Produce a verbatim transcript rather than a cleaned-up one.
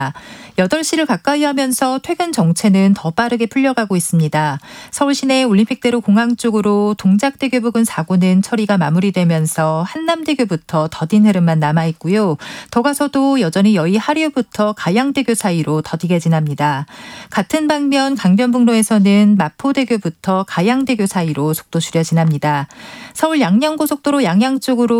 여덟 시를 가까이 하면서 퇴근 정체는 더 빠르게 풀려가고 있습니다. 서울 시내 올림픽대로 공항 쪽으로 동작대교 부근 사고는 처리가 마무리되면서 한남대교부터 더딘 흐름만 남아있고요. 더 가서도 여전히 여의 하류부터 가양대교 사이로 더디게 지납니다. 같은 방면 강변북로에서는 마포대교부터 가양대교 사이로 속도 줄여 지납니다. 서울 양양고속도로 양양 쪽으로